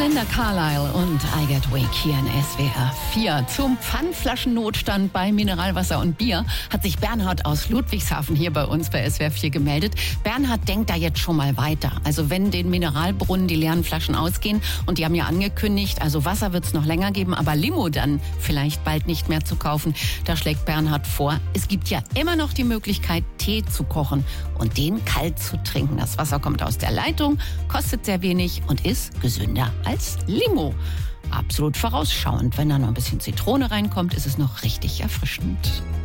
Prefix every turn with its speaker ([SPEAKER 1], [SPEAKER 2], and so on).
[SPEAKER 1] Linda Carlisle und I Get Weak hier in SWR 4. Zum Pfandflaschennotstand bei Mineralwasser und Bier hat sich Bernhard aus Ludwigshafen hier bei uns bei SWR 4 gemeldet. Bernhard denkt da jetzt schon mal weiter. Also wenn den Mineralbrunnen die leeren Flaschen ausgehen und die haben ja angekündigt, also Wasser wird es noch länger geben, aber Limo dann vielleicht bald nicht mehr zu kaufen. Da schlägt Bernhard vor, es gibt ja immer noch die Möglichkeit, Tee zu kochen und den kalt zu trinken. Das Wasser kommt aus der Leitung, kostet sehr wenig und ist gesünder als Limo. Absolut vorausschauend. Wenn da noch ein bisschen Zitrone reinkommt, ist es noch richtig erfrischend.